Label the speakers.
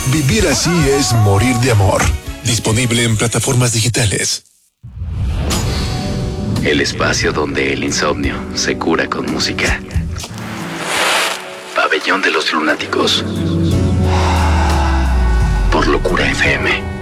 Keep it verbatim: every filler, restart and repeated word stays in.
Speaker 1: Vivir así es morir de amor. Disponible en plataformas digitales.
Speaker 2: El espacio donde el insomnio se cura con música. Pabellón de los Lunáticos. Por Locura F M.